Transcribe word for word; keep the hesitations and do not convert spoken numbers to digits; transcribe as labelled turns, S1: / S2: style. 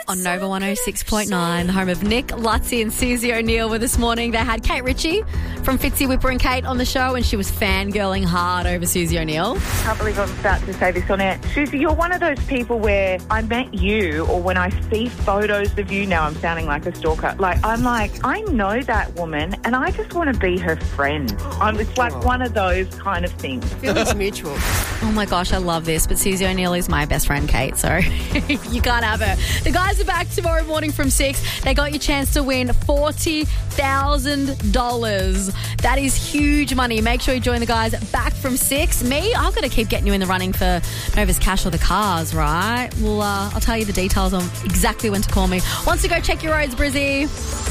S1: on Nova one oh six point nine, the home of Nick, Lutzi and Susie O'Neill were this morning. They had Kate Ritchie from Fitzy, Whipper and Kate on the show, and she was fangirling hard over Susie O'Neill.
S2: Can't believe I'm about to say this on air. Susie, you're one of those people where I met you, or when I see photos of you, now I'm sounding like a stalker. Like, I'm like, I know that woman and I just want to be her friend. I'm, it's like one of those kind of things.
S3: Feelings mutual.
S1: Oh my gosh, I love this, but Susie O'Neill is my best friend, Kate, so you can't have her. The guys are back tomorrow morning from six. They got your chance to win forty thousand dollars. That is huge money. Make sure you join the guys back from six. Me, I've got to keep getting you in the running for Nova's Cash or the cars, right? Well, uh, I'll tell you the details on exactly when to call me. Once you go check your roads, Brizzy.